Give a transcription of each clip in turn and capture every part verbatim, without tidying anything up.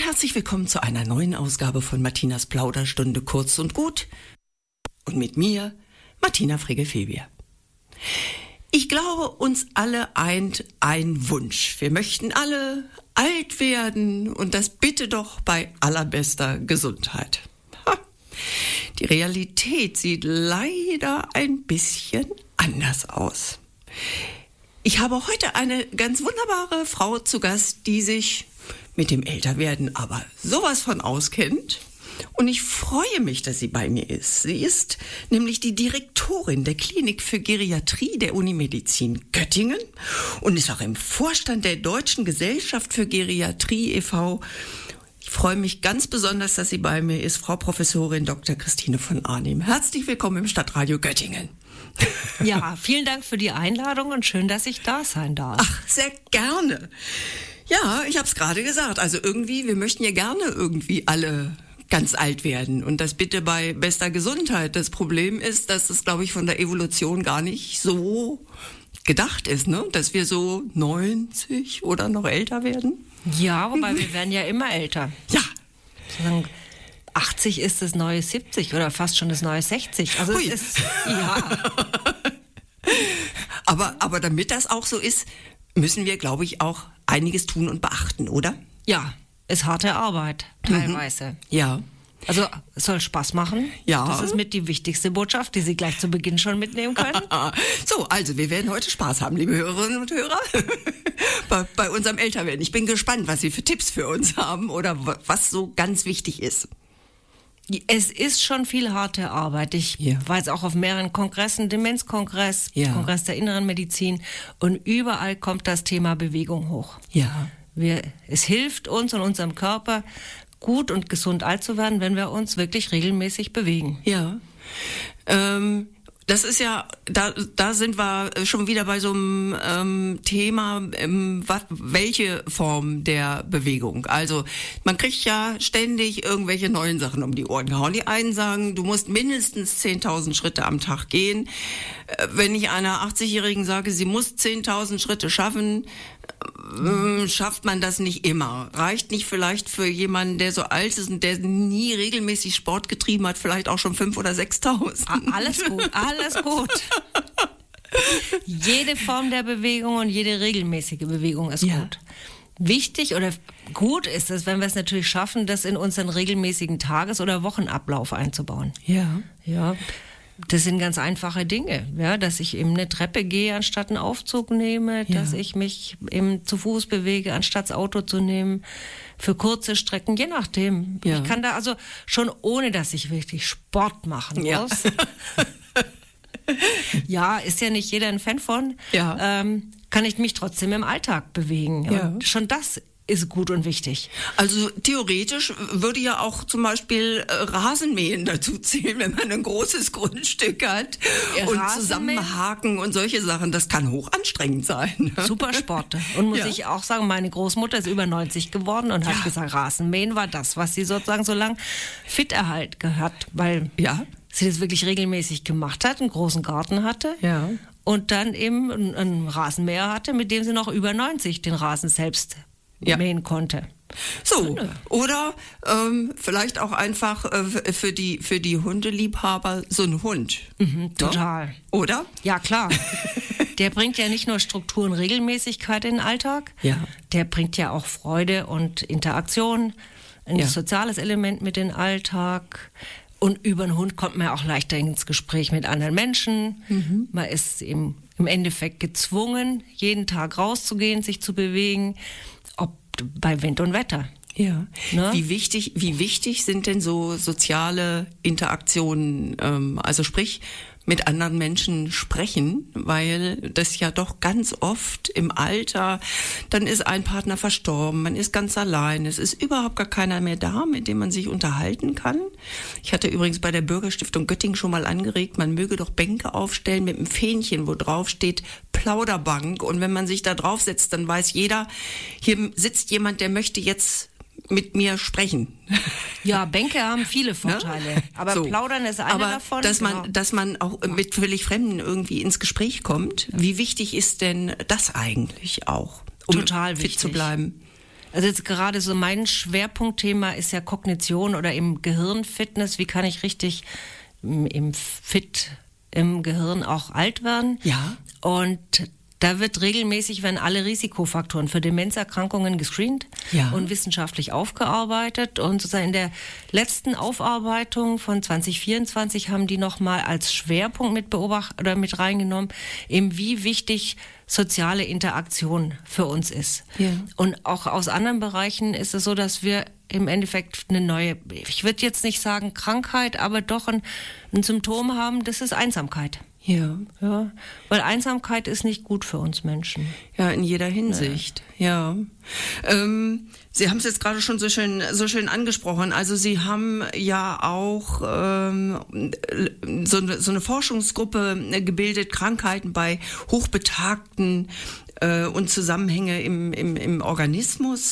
herzlich willkommen zu einer neuen Ausgabe von Martinas Plauderstunde kurz und gut. Und mit mir, Martina Frege-Febier. Ich glaube, uns alle eint ein Wunsch. Wir möchten alle alt werden und das bitte doch bei allerbester Gesundheit. Ha. Die Realität sieht leider ein bisschen anders aus. Ich habe heute eine ganz wunderbare Frau zu Gast, die sich mit dem Älterwerden aber sowas von auskennt. Und ich freue mich, dass sie bei mir ist. Sie ist nämlich die Direktorin der Klinik für Geriatrie der Unimedizin Göttingen und ist auch im Vorstand der Deutschen Gesellschaft für Geriatrie e V Ich freue mich ganz besonders, dass sie bei mir ist, Frau Professorin Doktor Christine von Arnim. Herzlich willkommen im Stadtradio Göttingen. Ja, vielen Dank für die Einladung und schön, dass ich da sein darf. Ach, sehr gerne. Ja, ich habe es gerade gesagt. Also irgendwie, wir möchten ja gerne irgendwie alle ganz alt werden und das bitte bei bester Gesundheit. Das Problem ist, dass es, glaube ich, von der Evolution gar nicht so gedacht ist, ne? Dass wir so neunzig oder noch älter werden. Ja, wobei wir werden ja immer älter. Ja. achtzig ist das neue siebzig oder fast schon das neue sechzig. Also Ui. es ist, ja. aber, aber damit das auch so ist, müssen wir, glaube ich, auch einiges tun und beachten, oder? Ja, ist harte Arbeit, teilweise. Mhm. Ja. Also es soll Spaß machen. Ja. Das ist mit die wichtigste Botschaft, die Sie gleich zu Beginn schon mitnehmen können. So, also wir werden heute Spaß haben, liebe Hörerinnen und Hörer, bei, bei unserem Älterwerden. Ich bin gespannt, was Sie für Tipps für uns haben oder was so ganz wichtig ist. Es ist schon viel harte Arbeit. Ich Ja. war jetzt auch auf mehreren Kongressen, Demenzkongress, Ja. Kongress der Inneren Medizin und überall kommt das Thema Bewegung hoch. Ja. Wir, es hilft uns und unserem Körper, gut und gesund alt zu werden, wenn wir uns wirklich regelmäßig bewegen. Ja. Ähm, das ist ja, da, da sind wir schon wieder bei so einem ähm, Thema, ähm, wat, welche Form der Bewegung. Also man kriegt ja ständig irgendwelche neuen Sachen um die Ohren gehauen. Die einen sagen, du musst mindestens zehntausend Schritte am Tag gehen. Äh, wenn ich einer achtzigjährigen sage, sie muss zehntausend Schritte schaffen, äh, schafft man das nicht immer. Reicht nicht vielleicht für jemanden, der so alt ist und der nie regelmäßig Sport getrieben hat, vielleicht auch schon fünf oder sechstausend. A- Alles gut, alles gut. Jede Form der Bewegung und jede regelmäßige Bewegung ist Ja. gut. Wichtig oder gut ist es, wenn wir es natürlich schaffen, das in unseren regelmäßigen Tages- oder Wochenablauf einzubauen. Ja. Ja, das sind ganz einfache Dinge, ja, dass ich eben eine Treppe gehe, anstatt einen Aufzug nehme, Ja. dass ich mich eben zu Fuß bewege, anstatt das Auto zu nehmen, für kurze Strecken, je nachdem. Ja. Ich kann da also schon, ohne dass ich wirklich Sport machen Ja. muss. Ja, ist ja nicht jeder ein Fan von, Ja. ähm, kann ich mich trotzdem im Alltag bewegen. Ja. Und schon das ist gut und wichtig. Also theoretisch würde ja auch zum Beispiel äh, Rasenmähen dazu zählen, wenn man ein großes Grundstück hat Ja, und Rasenmähen? zusammenhaken und solche Sachen. Das kann hoch anstrengend sein. Ne? Super Sport. Und muss Ja. ich auch sagen, meine Großmutter ist über neunzig geworden und Ja. hat gesagt, Rasenmähen war das, was sie sozusagen so lang fit erhalten hat, weil Ja. sie das wirklich regelmäßig gemacht hat, einen großen Garten hatte. Ja. Und dann eben einen, einen Rasenmäher hatte, mit dem sie noch über neunzig den Rasen selbst Ja. mähen konnte. So, oder ähm, vielleicht auch einfach äh, für die für die Hundeliebhaber so ein Hund. Mhm, total. Ne? Oder? Ja, klar. Der bringt ja nicht nur Struktur und Regelmäßigkeit in den Alltag, Ja. der bringt ja auch Freude und Interaktion, ein Ja. soziales Element mit in den Alltag. Und über einen Hund kommt man ja auch leichter ins Gespräch mit anderen Menschen. Mhm. Man ist im, im Endeffekt gezwungen, jeden Tag rauszugehen, sich zu bewegen, ob bei Wind und Wetter. Ja. Ne? Wie wichtig, wie wichtig sind denn so soziale Interaktionen, ähm, also sprich mit anderen Menschen sprechen, weil das ja doch ganz oft im Alter, dann ist ein Partner verstorben, man ist ganz allein, es ist überhaupt gar keiner mehr da, mit dem man sich unterhalten kann. Ich hatte übrigens bei der Bürgerstiftung Göttingen schon mal angeregt, man möge doch Bänke aufstellen mit einem Fähnchen, wo drauf steht Plauderbank, und wenn man sich da draufsetzt, dann weiß jeder, hier sitzt jemand, der möchte jetzt mit mir sprechen. Ja, Bänke haben viele Vorteile, Ne? aber So. Plaudern ist einer Aber davon. dass man, genau. dass man auch mit völlig Fremden irgendwie ins Gespräch kommt. Wie wichtig ist denn das eigentlich auch, um Total fit wichtig. zu bleiben? Also jetzt gerade so mein Schwerpunktthema ist ja Kognition oder eben Gehirnfitness. Wie kann ich richtig im Fit im Gehirn auch alt werden? Ja. Und da wird regelmäßig, werden alle Risikofaktoren für Demenzerkrankungen gescreent ja. und wissenschaftlich aufgearbeitet. Und sozusagen in der letzten Aufarbeitung von zwanzig vierundzwanzig haben die nochmal als Schwerpunkt mit beobachtet oder mit reingenommen, eben wie wichtig soziale Interaktion für uns ist. Ja. Und auch aus anderen Bereichen ist es so, dass wir im Endeffekt eine neue, ich würde jetzt nicht sagen Krankheit, aber doch ein, ein Symptom haben, das ist Einsamkeit. Ja. Ja, weil Einsamkeit ist nicht gut für uns Menschen. Ja, in jeder Hinsicht. Ja. ja. Ähm, Sie haben es jetzt gerade schon so schön, so schön angesprochen. Also Sie haben ja auch ähm, so, so eine Forschungsgruppe gebildet, Krankheiten bei Hochbetagten äh, und Zusammenhänge im, im, im Organismus.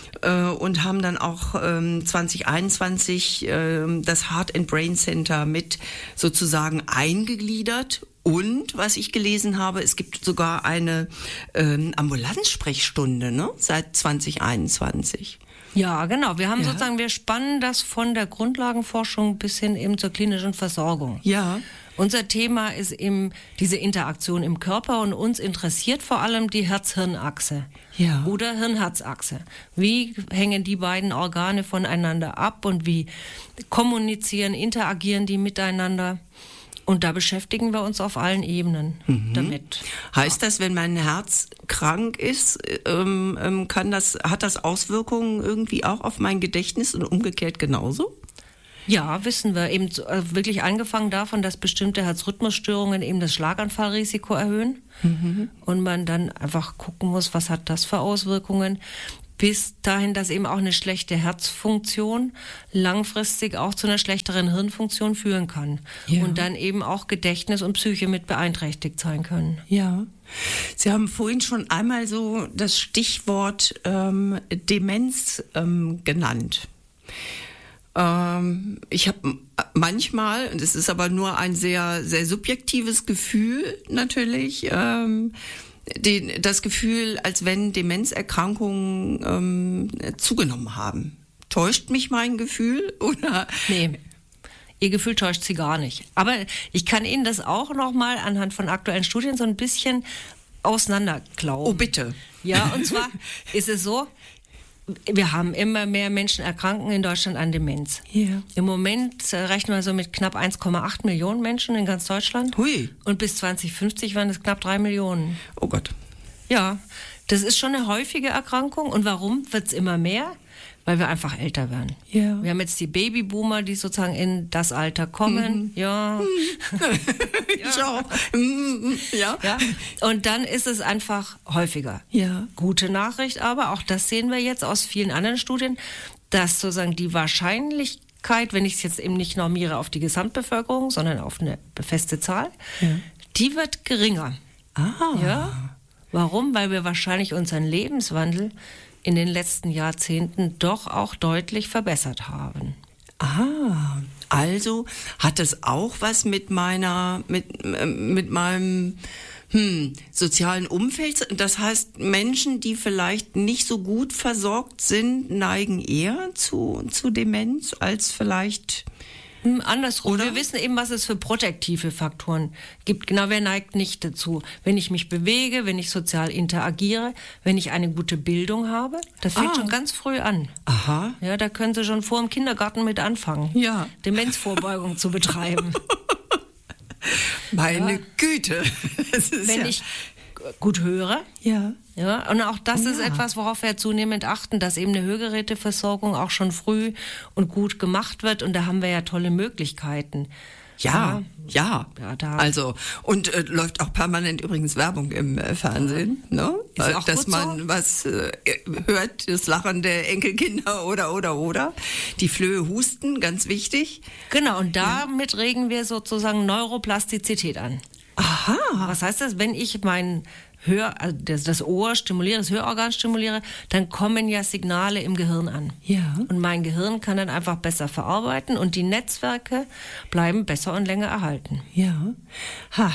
Und haben dann auch ähm, zwanzig einundzwanzig ähm, das Heart and Brain Center mit sozusagen eingegliedert. Und was ich gelesen habe, es gibt sogar eine ähm, Ambulanzsprechstunde, ne, seit zwanzig einundzwanzig. Ja, genau. Wir haben ja. sozusagen, wir spannen das von der Grundlagenforschung bis hin eben zur klinischen Versorgung. Ja. Unser Thema ist eben diese Interaktion im Körper und uns interessiert vor allem die Herz-Hirn-Achse ja. oder Hirn-Herz-Achse. Wie hängen die beiden Organe voneinander ab und wie kommunizieren, interagieren die miteinander? Und da beschäftigen wir uns auf allen Ebenen mhm. damit. Heißt das, wenn mein Herz krank ist, ähm, kann das, hat das Auswirkungen irgendwie auch auf mein Gedächtnis und umgekehrt genauso? Ja, wissen wir. Eben wirklich angefangen davon, dass bestimmte Herzrhythmusstörungen eben das Schlaganfallrisiko erhöhen mhm. und man dann einfach gucken muss, was hat das für Auswirkungen, bis dahin, dass eben auch eine schlechte Herzfunktion langfristig auch zu einer schlechteren Hirnfunktion führen kann ja. und dann eben auch Gedächtnis und Psyche mit beeinträchtigt sein können. Ja. Sie haben vorhin schon einmal so das Stichwort ähm, Demenz ähm, genannt. Ähm, ich habe manchmal, und es ist aber nur ein sehr, sehr subjektives Gefühl natürlich, ähm, die, das Gefühl, als wenn Demenzerkrankungen ähm, zugenommen haben. Täuscht mich mein Gefühl, oder? Nee. Ihr Gefühl täuscht Sie gar nicht. Aber ich kann Ihnen das auch nochmal anhand von aktuellen Studien so ein bisschen auseinanderklauben. Oh, bitte. Ja, und zwar ist es so, wir haben immer mehr Menschen erkranken in Deutschland an Demenz. Ja. Im Moment äh, rechnen wir so mit knapp eins Komma acht Millionen Menschen in ganz Deutschland. Hui. Und bis zwanzig fünfzig waren es knapp drei Millionen. Oh Gott. Ja, das ist schon eine häufige Erkrankung. Und warum wird es immer mehr? Weil wir einfach älter werden. Ja. Wir haben jetzt die Babyboomer, die sozusagen in das Alter kommen. Mhm. Ja. ja. ja. ja. Und dann ist es einfach häufiger. Ja. Gute Nachricht aber, auch das sehen wir jetzt aus vielen anderen Studien, dass sozusagen die Wahrscheinlichkeit, wenn ich es jetzt eben nicht normiere auf die Gesamtbevölkerung, sondern auf eine feste Zahl, ja. die wird geringer. Ah. Ja. Warum? Weil wir wahrscheinlich unseren Lebenswandel in den letzten Jahrzehnten doch auch deutlich verbessert haben. Ah, also hat es auch was mit meiner, mit, mit meinem hm, sozialen Umfeld. Das heißt, Menschen, die vielleicht nicht so gut versorgt sind, neigen eher zu, zu Demenz als vielleicht... Andersrum. Oder? Wir wissen eben, was es für protektive Faktoren gibt. Genau, wer neigt nicht dazu? Wenn ich mich bewege, wenn ich sozial interagiere, wenn ich eine gute Bildung habe, das fängt ah. schon ganz früh an. Aha. Ja, da können Sie schon vor dem Kindergarten mit anfangen, ja. Demenzvorbeugung zu betreiben. Meine ja. Güte. Das ist wenn ja ich gut höre. Ja. Ja, und auch das ja. ist etwas, worauf wir zunehmend achten, dass eben eine Hörgeräteversorgung auch schon früh und gut gemacht wird. Und da haben wir ja tolle Möglichkeiten. Ja, ja. ja da. Also, und äh, läuft auch permanent übrigens Werbung im äh, Fernsehen, ne? Ist auch dass gut man so? was äh, hört, das Lachen der Enkelkinder oder, oder, oder. Die Flöhe husten, ganz wichtig. Genau, und damit ja. regen wir sozusagen Neuroplastizität an. Aha. Was heißt das, wenn ich mein Hör, also das, das Ohr stimuliere, das Hörorgan stimuliere, dann kommen ja Signale im Gehirn an. Ja. Und mein Gehirn kann dann einfach besser verarbeiten und die Netzwerke bleiben besser und länger erhalten. Ja. Ha.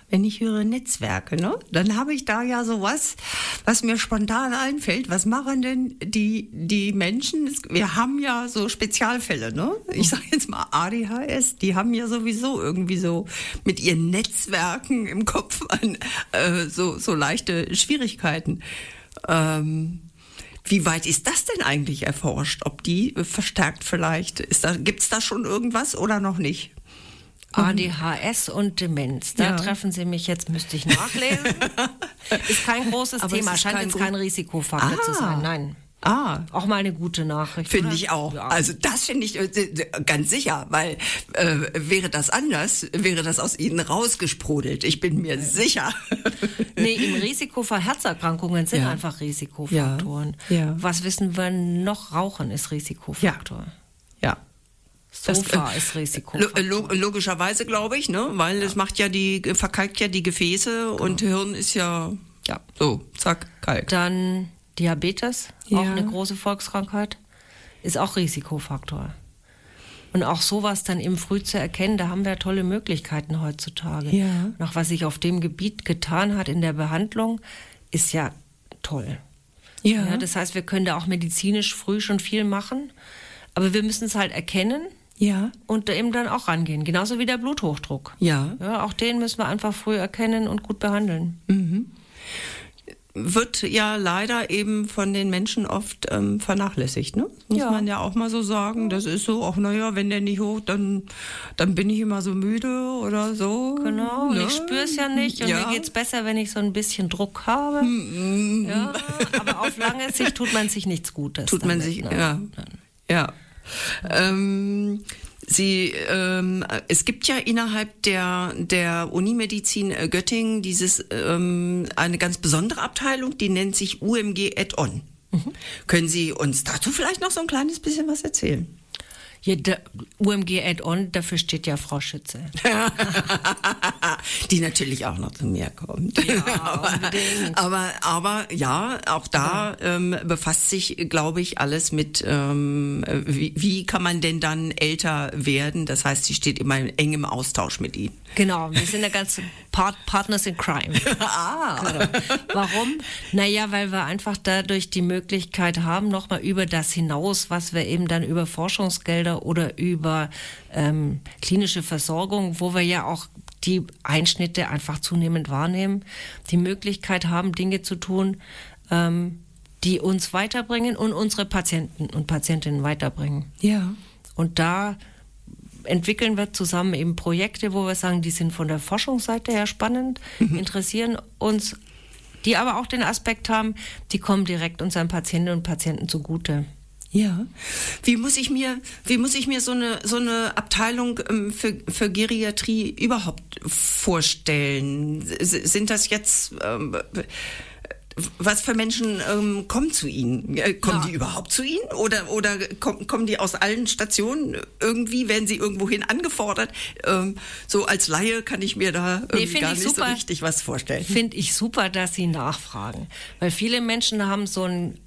wenn ich höre Netzwerke, ne? Dann habe ich da ja sowas, was mir spontan einfällt. Was machen denn die, die Menschen? Wir haben ja so Spezialfälle, ne? Ich sage jetzt mal A D H S, die haben ja sowieso irgendwie so mit ihren Netzwerken im Kopf an, äh, so, so leichte Schwierigkeiten. Ähm, wie weit ist das denn eigentlich erforscht? Ob die verstärkt vielleicht, ist da, gibt's da schon irgendwas oder noch nicht? A D H S und Demenz, da Ja. treffen Sie mich jetzt, müsste ich nachlesen. Ist kein großes Aber es Thema, ist scheint kein jetzt Gro- kein Risikofaktor Ah. zu sein, nein. Ah, Auch mal eine gute Nachricht. finde oder? ich auch. Ja. Also das finde ich äh, ganz sicher, weil äh, wäre das anders, wäre das aus Ihnen rausgesprudelt. Ich bin mir sicher. Nee, im Risiko für Herzerkrankungen sind Ja. einfach Risikofaktoren. Ja. Ja. Was wissen wir noch? Rauchen ist Risikofaktor. Ja. Sofa Das, ist Lo- Risikofaktor. lo- logischerweise glaube ich, ne, weil es macht ja die, verkalkt ja die Gefäße und Hirn ist ja, Ja. so, zack, kalk. Dann Diabetes, Ja. auch eine große Volkskrankheit, ist auch Risikofaktor. Und auch sowas dann eben früh zu erkennen, da haben wir tolle Möglichkeiten heutzutage. Ja. Noch was sich auf dem Gebiet getan hat in der Behandlung, ist ja toll. Ja. Ja, das heißt, wir können da auch medizinisch früh schon viel machen, aber wir müssen es halt erkennen Ja. und da eben dann auch rangehen. Genauso wie der Bluthochdruck. Ja. Ja, auch den müssen wir einfach früh erkennen und gut behandeln. Wird ja leider eben von den Menschen oft ähm, vernachlässigt, ne? Muss Ja. man ja auch mal so sagen. Das ist so, auch naja, wenn der nicht hoch, dann, dann bin ich immer so müde oder so. Genau, und ne? ich spüre es ja nicht und Ja. mir geht's besser, wenn ich so ein bisschen Druck habe. Ja, aber auf lange Sicht tut man sich nichts Gutes. Tut man damit, sich, ne? ja. Ja. Ähm, Sie, ähm, es gibt ja innerhalb der, der Unimedizin äh, Göttingen dieses, ähm, eine ganz besondere Abteilung, die nennt sich U M G Add-on. Können Sie uns dazu vielleicht noch so ein kleines bisschen was erzählen? Ja, der U M G Add-on, dafür steht ja Frau Schütze. Die natürlich auch noch zu mir kommt. Ja, aber, unbedingt. aber, aber ja, auch da ähm, befasst sich, glaube ich, alles mit, ähm, wie, wie kann man denn dann älter werden? Das heißt, sie steht immer in engem Austausch mit Ihnen. Genau, wir sind ja ganz Part Partners in Crime. Ah. Genau. Warum? Naja, weil wir einfach dadurch die Möglichkeit haben, nochmal über das hinaus, was wir eben dann über Forschungsgelder oder über ähm, klinische Versorgung, wo wir ja auch die Einschnitte einfach zunehmend wahrnehmen, die Möglichkeit haben, Dinge zu tun, ähm, die uns weiterbringen und unsere Patienten und Patientinnen weiterbringen. Ja. Und da entwickeln wir zusammen eben Projekte, wo wir sagen, die sind von der Forschungsseite her spannend, interessieren uns, die aber auch den Aspekt haben, die kommen direkt unseren Patientinnen und Patienten zugute. Ja. Wie muss ich mir, wie muss ich mir so eine, so eine Abteilung ähm, für, für Geriatrie überhaupt vorstellen? S- Sind das jetzt, ähm, was für Menschen ähm, kommen zu Ihnen? Äh, Kommen Ja. die überhaupt zu Ihnen? Oder, oder kommen, kommen die aus allen Stationen irgendwie? Werden sie irgendwohin angefordert? Ähm, so als Laie kann ich mir da irgendwie find gar ich nicht super. so richtig was vorstellen. Finde ich super, dass Sie nachfragen, weil viele Menschen haben so ein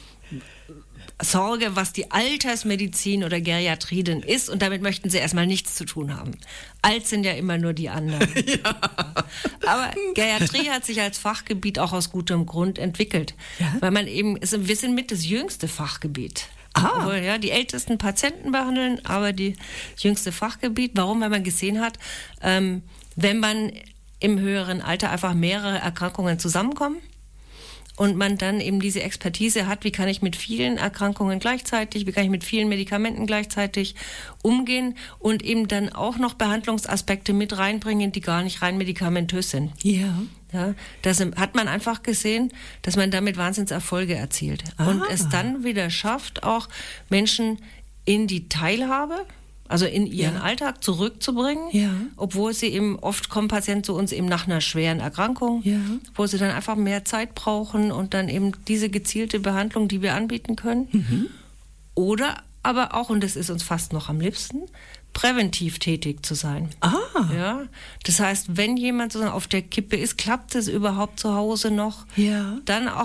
Sorge, was die Altersmedizin oder Geriatrie denn ist, und damit möchten sie erstmal nichts zu tun haben. Alt sind ja immer nur die anderen. Ja. Aber Geriatrie hat sich als Fachgebiet auch aus gutem Grund entwickelt, Ja? weil man eben, es- wir sind mit das jüngste Fachgebiet. Ah. Obwohl, ja, die ältesten Patienten behandeln, aber die das jüngste Fachgebiet. Warum? Weil man gesehen hat, ähm, wenn man im höheren Alter einfach mehrere Erkrankungen zusammenkommen, und man dann eben diese Expertise hat, wie kann ich mit vielen Erkrankungen gleichzeitig, wie kann ich mit vielen Medikamenten gleichzeitig umgehen und eben dann auch noch Behandlungsaspekte mit reinbringen, die gar nicht rein medikamentös sind. Ja. Ja, das hat man einfach gesehen, dass man damit Wahnsinnserfolge erzielt. Und Ah. es dann wieder schafft, auch Menschen in die Teilhabe, also in ihren Ja. Alltag zurückzubringen, Ja. obwohl sie eben, oft kommen Patienten zu uns eben nach einer schweren Erkrankung, Ja. wo sie dann einfach mehr Zeit brauchen und dann eben diese gezielte Behandlung, die wir anbieten können. Mhm. Oder aber auch, und das ist uns fast noch am liebsten, präventiv tätig zu sein. Ah. Ja, das heißt, wenn jemand sozusagen auf der Kippe ist, klappt es überhaupt zu Hause noch, Ja. dann auch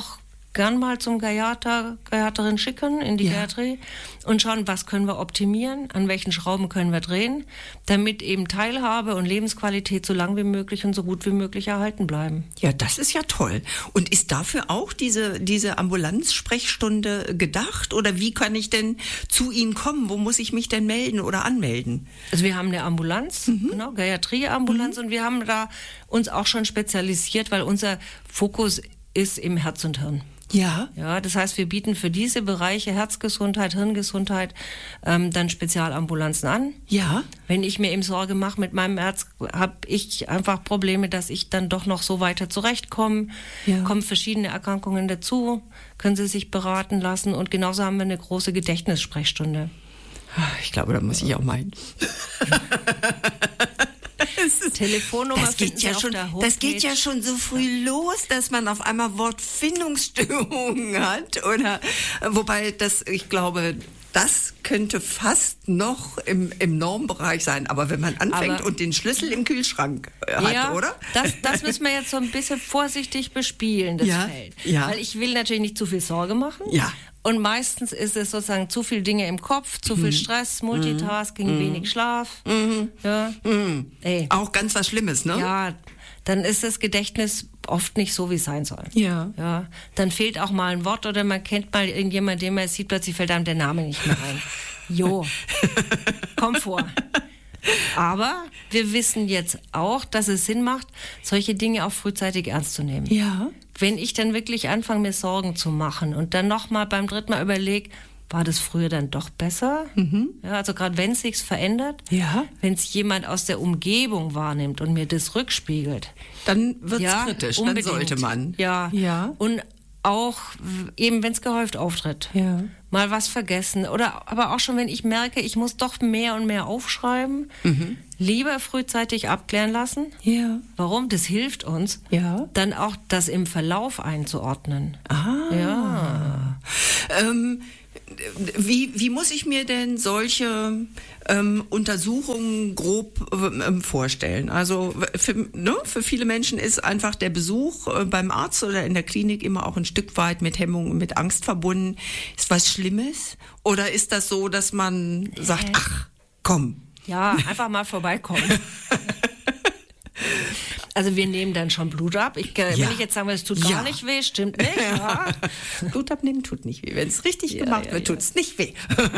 gern mal zum Geriater, Geriaterin schicken in die Ja. Geriatrie und schauen, was können wir optimieren, an welchen Schrauben können wir drehen, damit eben Teilhabe und Lebensqualität so lang wie möglich und so gut wie möglich erhalten bleiben. Ja, das ist ja toll. Und ist dafür auch diese, diese Ambulanzsprechstunde gedacht? Oder wie kann ich denn zu Ihnen kommen? Wo muss ich mich denn melden oder anmelden? Also wir haben eine Ambulanz, genau, Geriatrie-Ambulanz, und wir haben da uns auch schon spezialisiert, weil unser Fokus ist im Herz und Hirn. Ja. Ja, das heißt, wir bieten für diese Bereiche Herzgesundheit, Hirngesundheit ähm, dann Spezialambulanzen an. Ja. Wenn ich mir eben Sorge mache mit meinem Herz, habe ich einfach Probleme, dass ich dann doch noch so weiter zurechtkomme. Ja. Kommen verschiedene Erkrankungen dazu, können Sie sich beraten lassen. Und genauso haben wir eine große Gedächtnissprechstunde. Ich glaube, da muss ich auch meinen. Telefonnummer Das geht, finden ja Sie auf schon, der Homepage. das geht ja schon so früh los, dass man auf einmal Wortfindungsstörungen hat. Oder, wobei das, ich glaube, das könnte fast noch im, im Normbereich sein. Aber wenn man anfängt Aber- und den Schlüssel im Kühlschrank äh, hat, Ja, oder? Das, das müssen wir jetzt so ein bisschen vorsichtig bespielen, das Ja, Feld. ja. Weil ich will natürlich nicht zu viel Sorge machen. Ja. Und meistens ist es sozusagen zu viel Dinge im Kopf, zu viel Stress, Multitasking, wenig Schlaf. Ja. Ey. Auch ganz was Schlimmes, ne? Ja, dann ist das Gedächtnis oft nicht so, wie es sein soll. Ja. Ja. Dann fehlt auch mal ein Wort oder man kennt mal irgendjemanden, den man sieht, plötzlich fällt einem der Name nicht mehr ein. Jo, komm vor. Aber wir wissen jetzt auch, dass es Sinn macht, solche Dinge auch frühzeitig ernst zu nehmen. Ja. Wenn ich dann wirklich anfange, mir Sorgen zu machen und dann nochmal beim dritten Mal überlege, war das früher dann doch besser? Ja, also gerade wenn es sich verändert, Ja. wenn es jemand aus der Umgebung wahrnimmt und mir das rückspiegelt, Dann wird's ja, kritisch, unbedingt. dann sollte man. Ja. Ja. Und auch w- eben, wenn es gehäuft auftritt. Ja. Mal was vergessen. Oder aber auch schon, wenn ich merke, ich muss doch mehr und mehr aufschreiben, lieber frühzeitig abklären lassen. Ja. Warum? Das hilft uns, Ja. dann auch das im Verlauf einzuordnen. Ah. Ja. Ähm, wie, wie muss ich mir denn solche ähm, Untersuchungen grob ähm, vorstellen? Also für, ne, für viele Menschen ist einfach der Besuch äh, beim Arzt oder in der Klinik immer auch ein Stück weit mit Hemmung und mit Angst verbunden. Ist was Schlimmes? Oder ist das so, dass man sagt, ach, komm. Ja, einfach mal vorbeikommen. Also wir nehmen dann schon Blut ab. Ich, äh, Ja. Wenn ich jetzt sagen will, es tut gar Ja. nicht weh, stimmt nicht. Ja. Blut abnehmen tut nicht weh. Wenn es richtig Ja, gemacht ja, wird, ja. tut's nicht weh.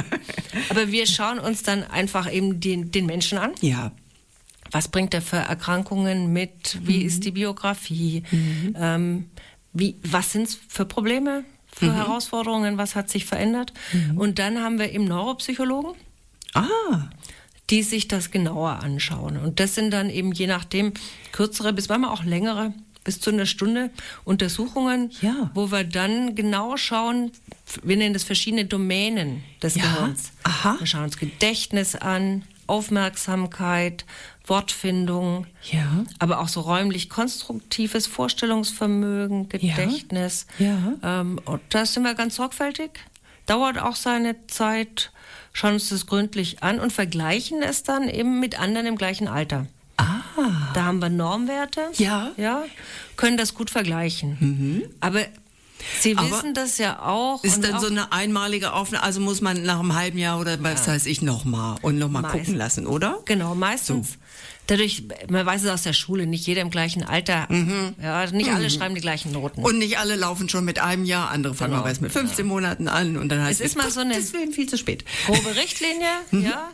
Aber wir schauen uns dann einfach eben den, den Menschen an. Ja. Was bringt er für Erkrankungen mit? Wie ist die Biografie? Ähm, wie, was sind es für Probleme, für Herausforderungen? Was hat sich verändert? Und dann haben wir eben Neuropsychologen, Ah. die sich das genauer anschauen. Und das sind dann eben je nachdem kürzere, bis manchmal auch längere, bis zu einer Stunde Untersuchungen, Ja. wo wir dann genau schauen, wir nennen das verschiedene Domänen des Ja. Gehirns. Aha. Wir schauen uns Gedächtnis an, Aufmerksamkeit, Wortfindung, Ja. aber auch so räumlich konstruktives Vorstellungsvermögen, Gedächtnis. Ja. Ähm, und da sind wir ganz sorgfältig. Dauert auch seine Zeit, schauen uns das gründlich an und vergleichen es dann eben mit anderen im gleichen Alter. Ah. Da haben wir Normwerte. Ja. Ja, können das gut vergleichen. Aber Sie Aber wissen das ja auch. Ist und dann auch so eine einmalige Aufnahme, also muss man nach einem halben Jahr oder was weiß ich nochmal und nochmal Meist- gucken lassen, oder? Genau, meistens. Dadurch, man weiß es aus der Schule, nicht jeder im gleichen Alter. Ja, nicht alle schreiben die gleichen Noten. Und nicht alle laufen schon mit einem Jahr, andere fangen Genau, mal erst mit fünfzehn Monaten an und dann heißt Es ist mal so eine- deswegen viel zu spät. Grobe Richtlinie, ja.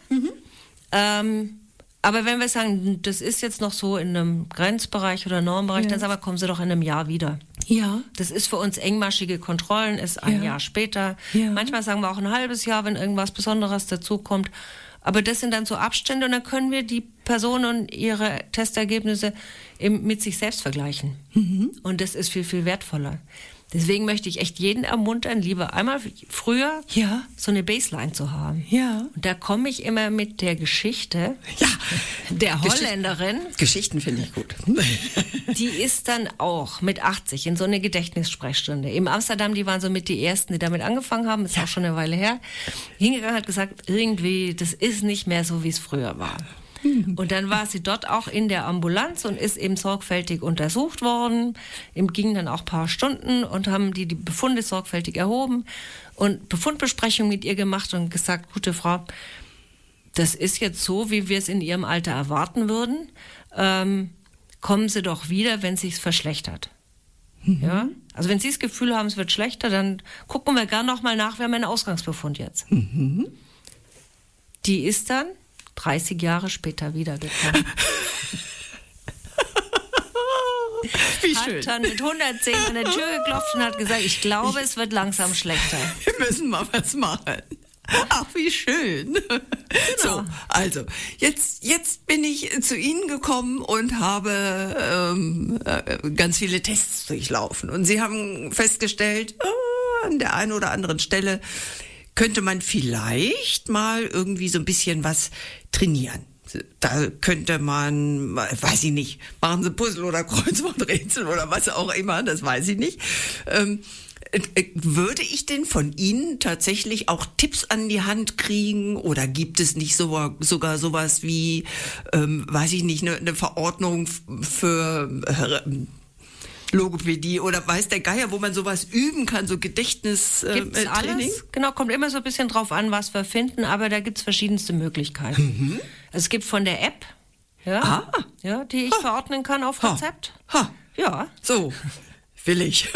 Ähm, aber wenn wir sagen, das ist jetzt noch so in einem Grenzbereich oder Normbereich, dann sagen wir, kommen Sie doch in einem Jahr wieder. Ja. Das ist für uns engmaschige Kontrollen, ist ein Ja. Jahr später. Ja. Manchmal sagen wir auch ein halbes Jahr, wenn irgendwas Besonderes dazukommt. Aber das sind dann so Abstände und dann können wir die Person und ihre Testergebnisse eben mit sich selbst vergleichen. Und das ist viel, viel wertvoller. Deswegen möchte ich echt jeden ermuntern, lieber einmal früher Ja. so eine Baseline zu haben. Ja. Und da komme ich immer mit der Geschichte Ja. der Geschicht- Holländerin. Geschichten finde ich gut. Die ist dann auch mit achtzig in so eine Gedächtnissprechstunde. Im Amsterdam, die waren so mit die Ersten, die damit angefangen haben, ist auch schon eine Weile her. Hingegangen, hat gesagt, irgendwie, das ist nicht mehr so, wie es früher war. Und dann war sie dort auch in der Ambulanz und ist eben sorgfältig untersucht worden. Ihm gingen dann auch ein paar Stunden und haben die, die Befunde sorgfältig erhoben und Befundbesprechung mit ihr gemacht und gesagt, gute Frau, das ist jetzt so, wie wir es in Ihrem Alter erwarten würden. Ähm, kommen Sie doch wieder, wenn es sich verschlechtert. Mhm. Ja? Also wenn Sie das Gefühl haben, es wird schlechter, dann gucken wir gerne nochmal nach, wir haben einen Ausgangsbefund jetzt. Mhm. Die ist dann dreißig Jahre später wiedergekommen. Wie hat schön. dann mit hundertzehn an der Tür geklopft und hat gesagt, ich glaube, es wird langsam schlechter. Wir müssen mal was machen. Ach, wie schön. Genau. So, also, jetzt, jetzt bin ich zu Ihnen gekommen und habe ähm, ganz viele Tests durchlaufen. Und Sie haben festgestellt, oh, an der einen oder anderen Stelle könnte man vielleicht mal irgendwie so ein bisschen was trainieren. Da könnte man, weiß ich nicht, machen Sie Puzzle oder Kreuzworträtsel oder was auch immer, das weiß ich nicht. Ähm, würde ich denn von Ihnen tatsächlich auch Tipps an die Hand kriegen oder gibt es nicht so, sogar sowas wie, ähm, weiß ich nicht, eine, eine Verordnung für äh, Logopädie oder weiß der Geier, wo man sowas üben kann, so Gedächtnistraining? Gibt's alles? Genau, kommt immer so ein bisschen drauf an, was wir finden, aber da gibt's verschiedenste Möglichkeiten. Mhm. Es gibt von der App, ja, ah. ja die ich ha. verordnen kann auf Rezept. Ha. Ha. Ja. So. Will ich.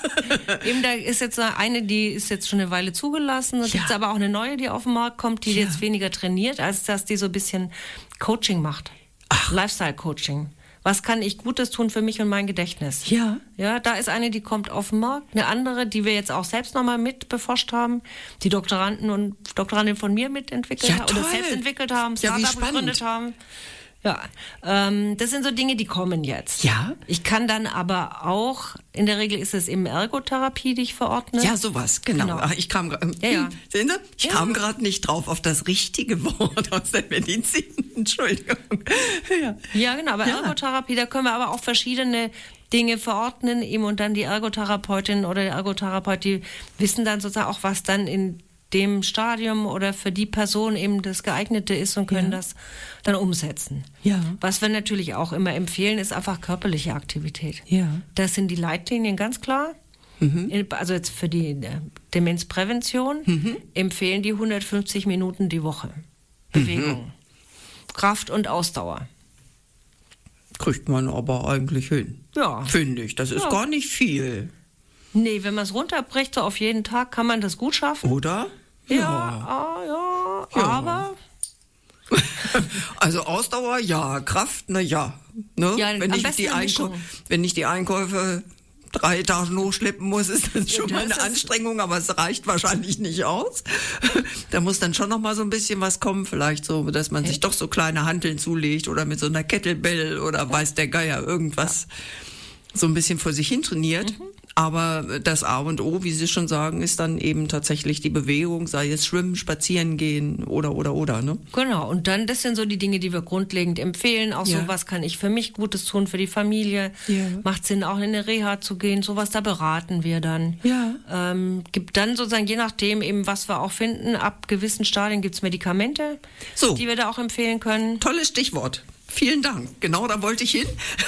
Eben, da ist jetzt eine, die ist jetzt schon eine Weile zugelassen. Da ja. gibt es aber auch eine neue, die auf den Markt kommt, die ja. jetzt weniger trainiert, als dass die so ein bisschen Coaching macht. Ach. Lifestyle-Coaching. Was kann ich Gutes tun für mich und mein Gedächtnis? Ja. Ja, da ist eine, die kommt auf den Markt. Eine andere, die wir jetzt auch selbst nochmal mit beforscht haben, die Doktoranden und Doktorandin von mir mitentwickelt ja, haben oder selbst entwickelt haben, ja, Startup gegründet haben. Ja, ähm, das sind so Dinge, die kommen jetzt. Ja. Ich kann dann aber auch, in der Regel ist es eben Ergotherapie, die ich verordne. Ja, ähm, genau. genau. Ach, ich kam, ähm, ja, ja. Sehen Sie? Ich ja. kam gerade nicht drauf auf das richtige Wort aus der Medizin. Entschuldigung. Ja, ja genau. Aber ja. Ergotherapie, da können wir aber auch verschiedene Dinge verordnen, eben und dann die Ergotherapeutin oder der Ergotherapeut, die wissen dann sozusagen auch, was dann in dem Stadium oder für die Person eben das Geeignete ist und können ja. das dann umsetzen. Ja. Was wir natürlich auch immer empfehlen, ist einfach körperliche Aktivität. Ja. Das sind die Leitlinien ganz klar. Mhm. Also jetzt für die Demenzprävention mhm. empfehlen die hundertfünfzig Minuten die Woche. Bewegung, mhm. Kraft und Ausdauer. Kriegt man aber eigentlich hin. Ja. Finde ich. Das ist ja. gar nicht viel. Nee, wenn man es runterbricht, so auf jeden Tag, kann man das gut schaffen. Oder? Ja, ja, ja, ja. aber... Also Ausdauer, ja. Kraft, na ja. Ne? Ja, wenn, am ich besten die eine Einkau- Mischung. wenn ich die Einkäufe drei Etagen hochschleppen muss, ist das schon Ja, mal das eine ist- Anstrengung, aber es reicht wahrscheinlich nicht aus. Da muss dann schon noch mal so ein bisschen was kommen, vielleicht so, dass man sich doch so kleine Hanteln zulegt oder mit so einer Kettlebell oder weiß der Geier irgendwas so ein bisschen vor sich hin trainiert. Mhm. Aber das A und O, wie Sie schon sagen, ist dann eben tatsächlich die Bewegung, sei es Schwimmen, Spazieren gehen oder, oder, oder, ne? Genau, und dann, das sind so die Dinge, die wir grundlegend empfehlen. Auch Ja. so, was kann ich für mich Gutes tun, für die Familie? Ja. Macht Sinn, auch in eine Reha zu gehen? Sowas, da beraten wir dann. Ja. Ähm, gibt dann sozusagen, je nachdem eben, was wir auch finden, ab gewissen Stadien gibt's Medikamente, So. die wir da auch empfehlen können. Tolles Stichwort. Vielen Dank. Genau da wollte ich hin.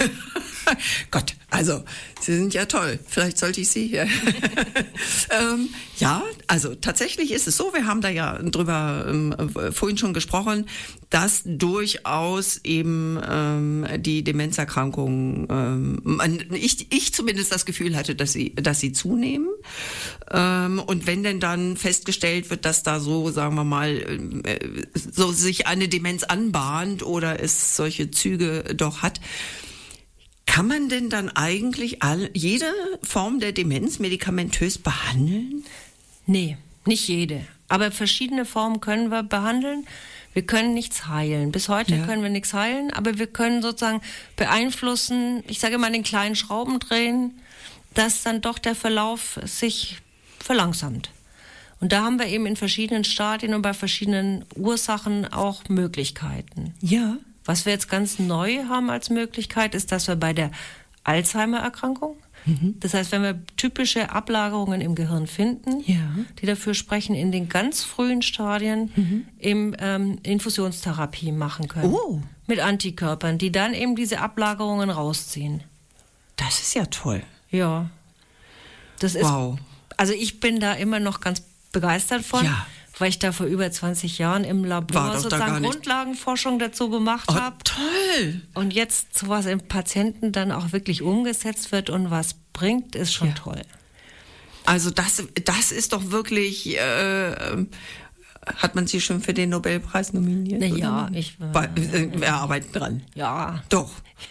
Gott, also, Sie sind ja toll. Vielleicht sollte ich Sie hier. ähm, ja, also tatsächlich ist es so, wir haben da ja drüber ähm, vorhin schon gesprochen, dass durchaus eben ähm, die Demenzerkrankungen, ähm, man, ich, ich zumindest das Gefühl hatte, dass sie, dass sie zunehmen. Ähm, und wenn denn dann festgestellt wird, dass da so, sagen wir mal, äh, so sich eine Demenz anbahnt oder es solche Züge doch hat, kann man denn dann eigentlich all, jede Form der Demenz medikamentös behandeln? Nee, nicht jede. Aber verschiedene Formen können wir behandeln. Wir können nichts heilen. Bis heute Ja. können wir nichts heilen, aber wir können sozusagen beeinflussen, ich sage mal den kleinen Schrauben drehen, dass dann doch der Verlauf sich verlangsamt. Und da haben wir eben in verschiedenen Stadien und bei verschiedenen Ursachen auch Möglichkeiten. Ja. Was wir jetzt ganz neu haben als Möglichkeit, ist, dass wir bei der Alzheimer-Erkrankung Mhm. Das heißt, wenn wir typische Ablagerungen im Gehirn finden, Ja. die dafür sprechen, in den ganz frühen Stadien mhm. im ähm, Infusionstherapie machen können. Oh. Mit Antikörpern, die dann eben diese Ablagerungen rausziehen. Das ist ja toll. Ja. Das ist, wow. Also ich bin da immer noch ganz begeistert von. Ja. Weil ich da vor über zwanzig Jahren im Labor sozusagen Grundlagenforschung dazu gemacht oh, habe. Toll! Und jetzt sowas im Patienten dann auch wirklich umgesetzt wird und was bringt, ist schon ja. toll. Also das, das ist doch wirklich... Äh, hat man sie schon für den Nobelpreis nominiert? Na ja, ich... Bei, äh, wir arbeiten dran. Ja. Doch.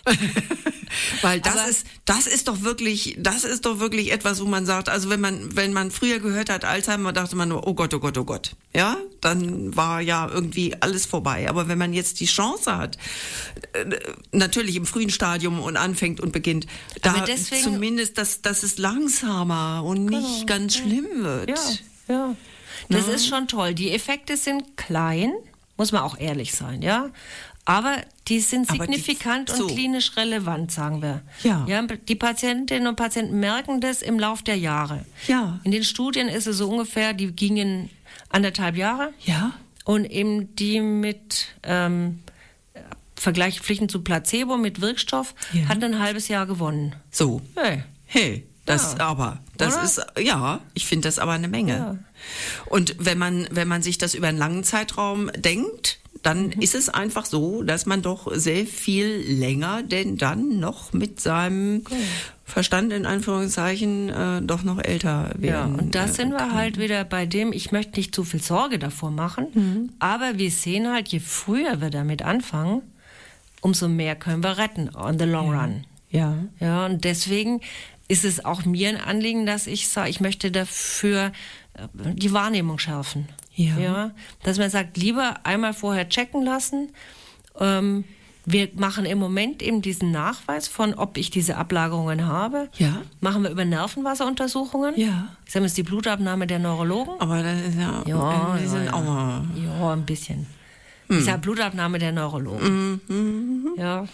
Weil das Aber ist, das ist doch wirklich, das ist doch wirklich etwas, wo man sagt, also wenn man, wenn man früher gehört hat, Alzheimer, dachte man nur, oh Gott, oh Gott, oh Gott. Ja, dann war ja irgendwie alles vorbei. Aber wenn man jetzt die Chance hat, natürlich im frühen Stadium und anfängt und beginnt, da deswegen, zumindest, dass, dass es langsamer und nicht genau, ganz schlimm wird. Ja, ja. Das ja. ist schon toll. Die Effekte sind klein, muss man auch ehrlich sein, ja. Aber die sind signifikant die, so. und klinisch relevant, sagen wir. Ja. ja. Die Patientinnen und Patienten merken das im Lauf der Jahre. Ja. In den Studien ist es so ungefähr, die gingen anderthalb Jahre. Ja. Und eben die mit ähm, Vergleichspflichten zu Placebo mit Wirkstoff ja. hat ein halbes Jahr gewonnen. So. Hey. Hey. Das ja. aber, das Oder? ist, ja, ich finde das aber eine Menge. Ja. Und wenn man, wenn man sich das über einen langen Zeitraum denkt, dann mhm. ist es einfach so, dass man doch sehr viel länger denn dann noch mit seinem okay. Verstand in Anführungszeichen äh, doch noch älter werden. Ja, und da sind wir kann. halt wieder bei dem, ich möchte nicht zu viel Sorge davor machen, mhm. aber wir sehen halt, je früher wir damit anfangen, umso mehr können wir retten on the long ja. run. Ja. Ja, und deswegen ist es auch mir ein Anliegen, dass ich sage, ich möchte dafür die Wahrnehmung schärfen. Ja. Ja, dass man sagt, lieber einmal vorher checken lassen. Ähm, wir machen im Moment eben diesen Nachweis von, ob ich diese Ablagerungen habe. Ja. Machen wir über Nervenwasseruntersuchungen. Ja. Ich sage, das ist die Blutabnahme der Neurologen. Aber das ist ja, ja, die sind ja, auch mal... Ja, ein bisschen. Hm. Ich sage Blutabnahme der Neurologen. Mhm. Ja.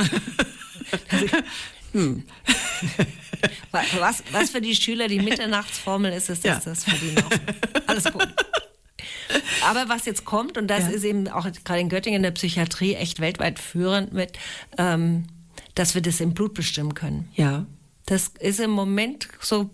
hm. Was, was für die Schüler die Mitternachtsformel ist, ist das, ja. das verdienen auch. Alles gut. Aber was jetzt kommt, und das ja. ist eben auch gerade in Göttingen in der Psychiatrie echt weltweit führend mit, ähm, dass wir das im Blut bestimmen können. Ja. Das ist im Moment so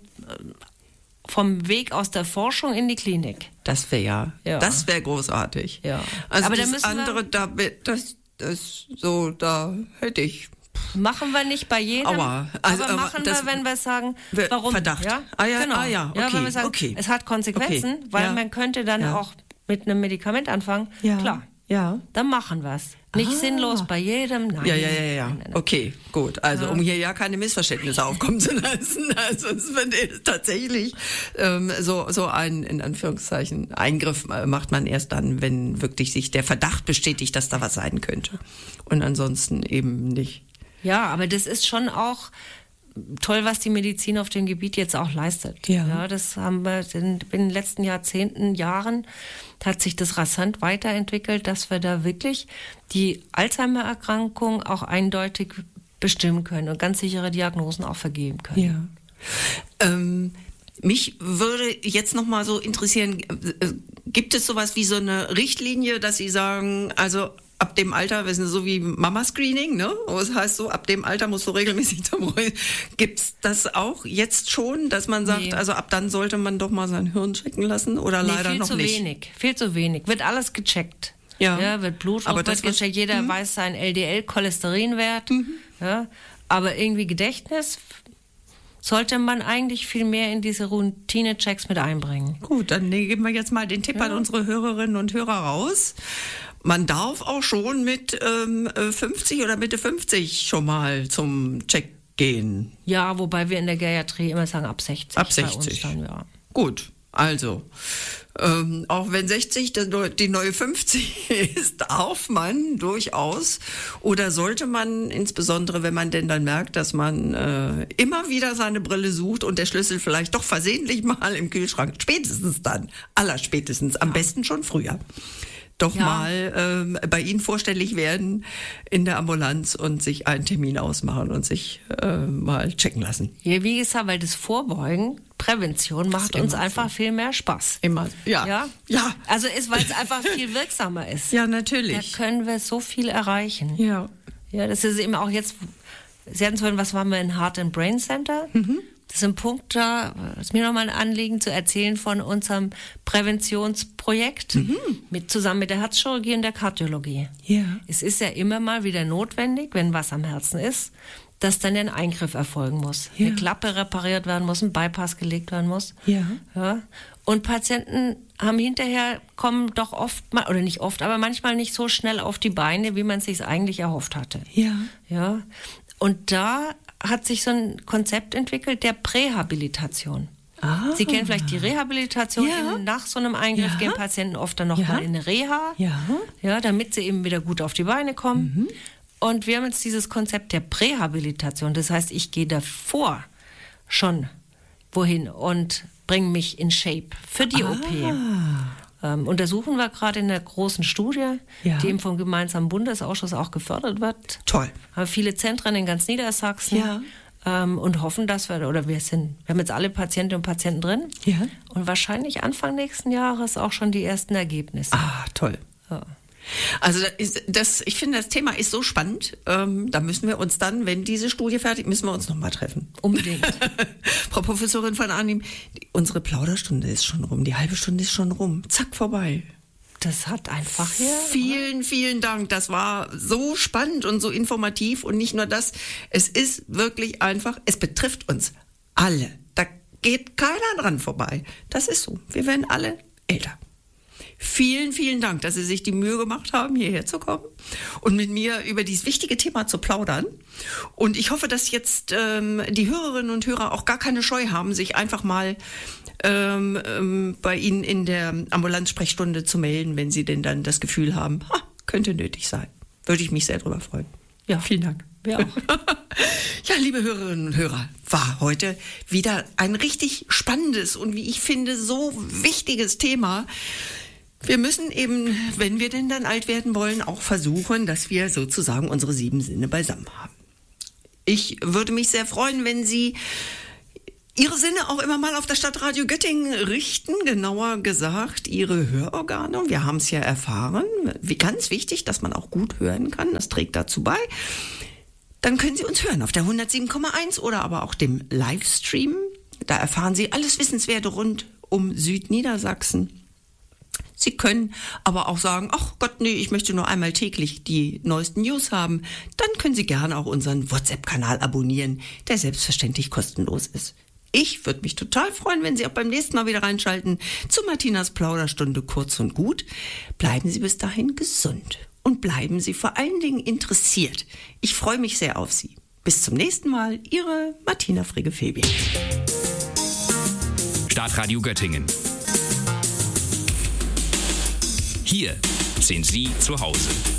vom Weg aus der Forschung in die Klinik. Das wäre ja, ja, das wäre großartig. Ja. Also aber das da andere, da, das, das, so, da hätte ich... Machen wir nicht bei jedem, Aua. Also, aber machen aber wir, wenn wir sagen, warum? Verdacht. Ja, ah, ja, genau. ah ja, okay. Ja, wenn wir sagen, okay. es hat Konsequenzen, okay. weil ja. man könnte dann ja. auch mit einem Medikament anfangen. Ja. Klar, ja. dann machen wir es. Nicht ah. sinnlos bei jedem. Nein. Ja, ja, ja, ja. Nein, nein, nein. Okay, gut. Also ja. um hier ja keine Missverständnisse aufkommen zu lassen. Also es wird tatsächlich ähm, so so ein in Anführungszeichen Eingriff macht man erst dann, wenn wirklich sich der Verdacht bestätigt, dass da was sein könnte. Und ansonsten eben nicht. Ja, aber das ist schon auch toll, was die Medizin auf dem Gebiet jetzt auch leistet. Ja. Ja, das haben wir in, in den letzten Jahrzehnten, Jahren hat sich das rasant weiterentwickelt, dass wir da wirklich die Alzheimer-Erkrankung auch eindeutig bestimmen können und ganz sichere Diagnosen auch vergeben können. Ja. Ähm, mich würde jetzt noch mal so interessieren, äh, gibt es sowas wie so eine Richtlinie, dass Sie sagen, also ab dem Alter, wissen Sie, so wie Mama-Screening, ne? Das heißt so, ab dem Alter musst du regelmäßig zum Röntgen. Gibt's das auch jetzt schon, dass man sagt, nee. also ab dann sollte man doch mal sein Hirn checken lassen oder nee, leider noch nicht? Viel zu wenig, viel zu wenig. Wird alles gecheckt. Ja. ja wird Blutdruck, aber das wird gecheckt. Jeder mhm. weiß seinen L D L-Cholesterinwert. Mhm. Ja. Aber irgendwie Gedächtnis sollte man eigentlich viel mehr in diese Routine-Checks mit einbringen. Gut, dann geben wir jetzt mal den Tipp ja. an unsere Hörerinnen und Hörer raus. Man darf auch schon mit ähm, fünfzig oder Mitte fünfzig schon mal zum Check gehen. Ja, wobei wir in der Geriatrie immer sagen, ab sechzig. Ab sechzig. Bei uns dann, ja. Gut, also, ähm, auch wenn sechzig die neue fünfzig ist, darf man durchaus oder sollte man, insbesondere wenn man denn dann merkt, dass man äh, immer wieder seine Brille sucht und der Schlüssel vielleicht doch versehentlich mal im Kühlschrank, spätestens dann, allerspätestens, am besten schon früher. doch Ja. mal ähm, bei Ihnen vorstellig werden in der Ambulanz und sich einen Termin ausmachen und sich äh, mal checken lassen. Ja, wie gesagt, weil das Vorbeugen, Prävention macht immer uns einfach so. viel mehr Spaß. Immer, ja. Ja? Ja. Also ist, weil es einfach viel wirksamer ist. Ja, Da natürlich. können wir so viel erreichen. Ja. Ja, das ist eben auch jetzt, Sie hatten vorhin, was waren wir in Heart and Brain Center? Mhm. Das ist ein Punkt, da ist mir nochmal ein Anliegen zu erzählen von unserem Präventionsprojekt mhm. mit, zusammen mit der Herzchirurgie und der Kardiologie. Ja. Es ist ja immer mal wieder notwendig, wenn was am Herzen ist, dass dann ein Eingriff erfolgen muss. Ja. Eine Klappe repariert werden muss, ein Bypass gelegt werden muss. Ja. Ja. Und Patienten haben hinterher, kommen doch oft mal, oder nicht oft, aber manchmal nicht so schnell auf die Beine, wie man es sich eigentlich erhofft hatte. Ja. Ja. Und da hat sich so ein Konzept entwickelt der Prähabilitation. Ah. Sie kennen vielleicht die Rehabilitation. Ja. Eben nach so einem Eingriff Ja. gehen Patienten oft dann noch Ja. mal in eine Reha, Ja. ja, damit sie eben wieder gut auf die Beine kommen. Mhm. Und wir haben jetzt dieses Konzept der Prähabilitation. Das heißt, ich gehe davor schon wohin und bringe mich in Shape für die Ah. O P. Ähm, untersuchen wir gerade in der großen Studie, Ja. die eben vom gemeinsamen Bundesausschuss auch gefördert wird. Toll. Haben viele Zentren in ganz Niedersachsen Ja. ähm, und hoffen, dass wir, oder wir sind, wir haben jetzt alle Patientinnen und Patienten drin Ja. und wahrscheinlich Anfang nächsten Jahres auch schon die ersten Ergebnisse. Ah, toll. Ja. Also das, ist, das, ich finde, das Thema ist so spannend. Ähm, da müssen wir uns dann, wenn diese Studie fertig, müssen wir uns noch mal treffen. Unbedingt. Frau Professorin von Arnim, die, unsere Plauderstunde ist schon rum, die halbe Stunde ist schon rum. Zack, vorbei. Das hat einfach hier. Vielen, vielen Dank. Das war so spannend und so informativ. Und nicht nur das, es ist wirklich einfach, es betrifft uns alle. Da geht keiner dran vorbei. Das ist so. Wir werden alle älter. Vielen, vielen Dank, dass Sie sich die Mühe gemacht haben, hierher zu kommen und mit mir über dieses wichtige Thema zu plaudern. Und ich hoffe, dass jetzt ähm, die Hörerinnen und Hörer auch gar keine Scheu haben, sich einfach mal ähm, ähm, bei Ihnen in der Ambulanzsprechstunde zu melden, wenn Sie denn dann das Gefühl haben, ha, könnte nötig sein. Würde ich mich sehr drüber freuen. Ja, vielen Dank. Wir auch. Ja, liebe Hörerinnen und Hörer, war heute wieder ein richtig spannendes und wie ich finde, so wichtiges Thema. Wir müssen eben, wenn wir denn dann alt werden wollen, auch versuchen, dass wir sozusagen unsere sieben Sinne beisammen haben. Ich würde mich sehr freuen, wenn Sie Ihre Sinne auch immer mal auf das Stadtradio Göttingen richten, genauer gesagt Ihre Hörorgane. Wir haben es ja erfahren, wie ganz wichtig, dass man auch gut hören kann, das trägt dazu bei. Dann können Sie uns hören auf der hundertsieben Komma eins oder aber auch dem Livestream. Da erfahren Sie alles Wissenswerte rund um Südniedersachsen. Sie können aber auch sagen, ach Gott, nee, ich möchte nur einmal täglich die neuesten News haben. Dann können Sie gerne auch unseren WhatsApp-Kanal abonnieren, der selbstverständlich kostenlos ist. Ich würde mich total freuen, wenn Sie auch beim nächsten Mal wieder reinschalten zu Martinas Plauderstunde kurz und gut. Bleiben Sie bis dahin gesund und bleiben Sie vor allen Dingen interessiert. Ich freue mich sehr auf Sie. Bis zum nächsten Mal, Ihre Martina Frigge-Febier. Stadtradio Göttingen. Hier sind Sie zu Hause.